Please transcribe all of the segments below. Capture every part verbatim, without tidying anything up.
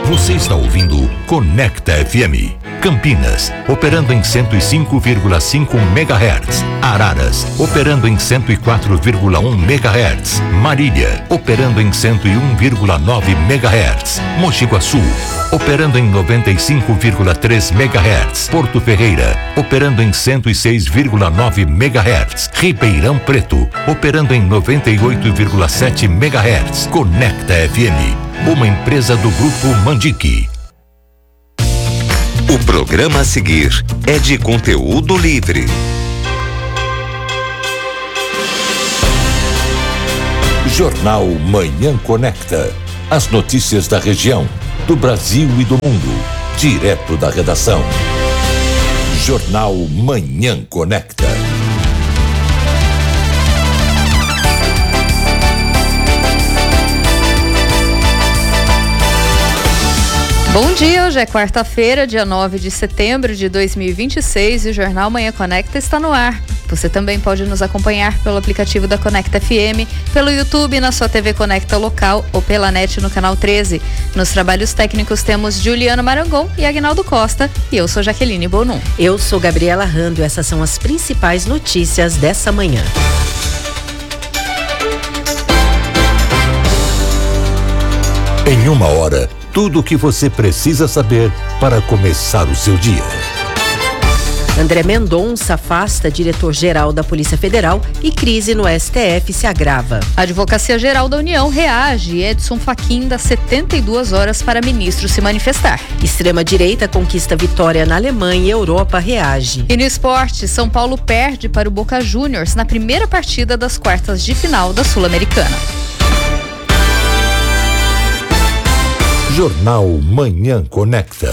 Você está ouvindo Conecta F M. Campinas, operando em cento e cinco vírgula cinco megahertz. Araras, operando em cento e quatro vírgula um megahertz. Marília, operando em cento e um vírgula nove megahertz. Mogi Guaçu, operando em noventa e cinco vírgula três megahertz. Porto Ferreira, operando em cento e seis vírgula nove megahertz. Ribeirão Preto, operando em noventa e oito vírgula sete megahertz. Conecta F M, uma empresa do Grupo Mandique. O programa a seguir é de conteúdo livre. Jornal Manhã Conecta. As notícias da região, do Brasil e do mundo, direto da redação. Jornal Manhã Conecta. Bom dia, hoje é quarta-feira, dia nove de setembro de dois mil e vinte e seis e o Jornal Manhã Conecta está no ar. Você também pode nos acompanhar pelo aplicativo da Conecta F M, pelo YouTube, na sua T V Conecta local ou pela net no canal treze. Nos trabalhos técnicos temos Juliana Marangon e Agnaldo Costa e eu sou Jaqueline Bonum. Eu sou Gabriela Rando e essas são as principais notícias dessa manhã. Em uma hora, tudo o que você precisa saber para começar o seu dia. André Mendonça afasta diretor-geral da Polícia Federal e crise no S T F se agrava. A Advocacia Geral da União reage e Edson Fachin dá setenta e duas horas para ministro se manifestar. Extrema-direita conquista vitória na Alemanha e Europa reage. E no esporte, São Paulo perde para o Boca Juniors na primeira partida das quartas de final da Sul-Americana. Jornal Manhã Conecta.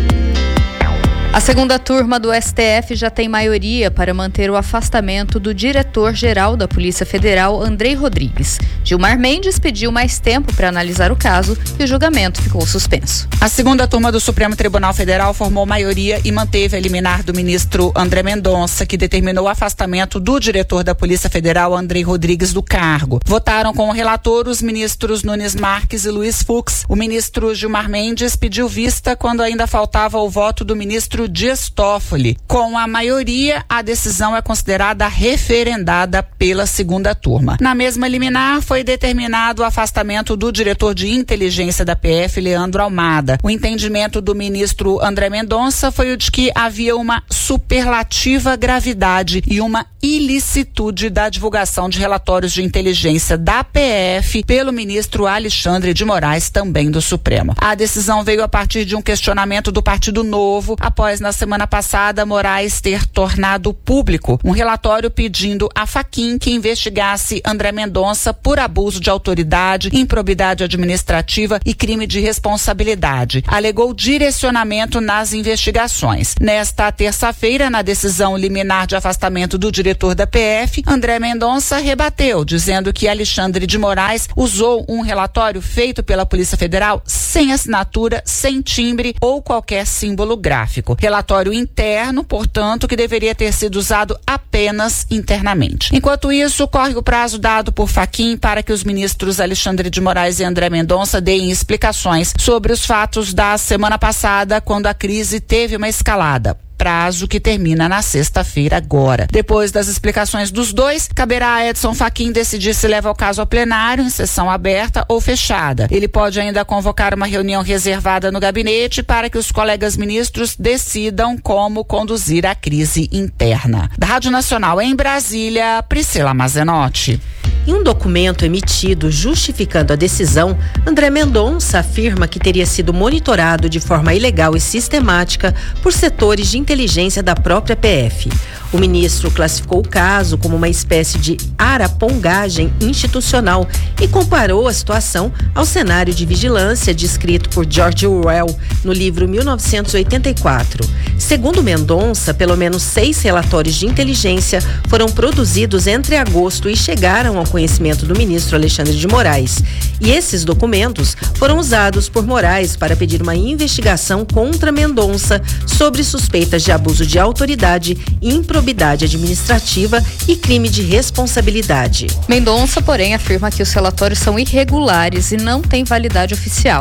A segunda turma do S T F já tem maioria para manter o afastamento do diretor-geral da Polícia Federal, Andrei Rodrigues. Gilmar Mendes pediu mais tempo para analisar o caso e o julgamento ficou suspenso. A segunda turma do Supremo Tribunal Federal formou maioria e manteve a liminar do ministro André Mendonça, que determinou o afastamento do diretor da Polícia Federal, Andrei Rodrigues, do cargo. Votaram com o relator os ministros Nunes Marques e Luiz Fux. O ministro Gilmar Mendes pediu vista quando ainda faltava o voto do ministro Dias Toffoli. Com a maioria, a decisão é considerada referendada pela segunda turma. Na mesma liminar, foi determinado o afastamento do diretor de inteligência da P F, Leandro Almada. O entendimento do ministro André Mendonça foi o de que havia uma superlativa gravidade e uma ilicitude da divulgação de relatórios de inteligência da P F pelo ministro Alexandre de Moraes, também do Supremo. A decisão veio a partir de um questionamento do Partido Novo, após na semana passada Moraes ter tornado público um relatório pedindo a Fachin que investigasse André Mendonça por abuso de autoridade, improbidade administrativa e crime de responsabilidade. Alegou direcionamento nas investigações. Nesta terça-feira, na decisão liminar de afastamento do diretor da P F, André Mendonça rebateu, dizendo que Alexandre de Moraes usou um relatório feito pela Polícia Federal sem assinatura, sem timbre ou qualquer símbolo gráfico. Relatório interno, portanto, que deveria ter sido usado apenas internamente. Enquanto isso, corre o prazo dado por Fachin para que os ministros Alexandre de Moraes e André Mendonça deem explicações sobre os fatos da semana passada, quando a crise teve uma escalada. Prazo que termina na sexta-feira agora. Depois das explicações dos dois, caberá a Edson Fachin decidir se leva o caso ao plenário em sessão aberta ou fechada. Ele pode ainda convocar uma reunião reservada no gabinete para que os colegas ministros decidam como conduzir a crise interna. Da Rádio Nacional em Brasília, Priscila Mazenotti. Em um documento emitido justificando a decisão, André Mendonça afirma que teria sido monitorado de forma ilegal e sistemática por setores de inteligência da própria P F. O ministro classificou o caso como uma espécie de arapongagem institucional e comparou a situação ao cenário de vigilância descrito por George Orwell no livro mil novecentos e oitenta e quatro. Segundo Mendonça, pelo menos seis relatórios de inteligência foram produzidos entre agosto e chegaram ao conhecimento do ministro Alexandre de Moraes. E esses documentos foram usados por Moraes para pedir uma investigação contra Mendonça sobre suspeitas de abuso de autoridade, improbidade administrativa e crime de responsabilidade. Mendonça, porém, afirma que os relatórios são irregulares e não têm validade oficial.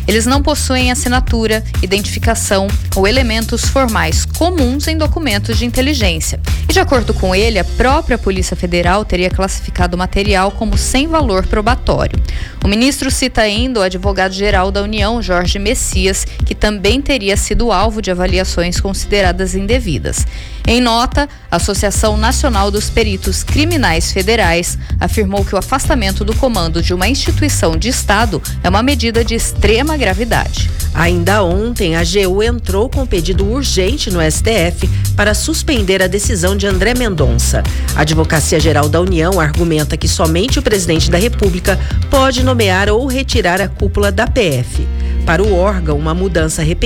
Eles não possuem assinatura, identificação ou elementos formais comuns em documentos de inteligência. E de acordo com ele, a própria Polícia Federal teria classificado o material como sem valor probatório. O ministro cita ainda o advogado-geral da União, Jorge Messias, que também teria sido alvo de avaliações consideradas indevidas. Em nota, a Associação Nacional dos Peritos Criminais Federais afirmou que o afastamento do comando de uma instituição de Estado é uma medida de extrema gravidade. Ainda ontem, a A G U entrou com pedido urgente no S T F para suspender a decisão de André Mendonça. A Advocacia Geral da União argumenta que somente o presidente da República pode nomear ou retirar a cúpula da P F. Para o órgão, uma mudança repentina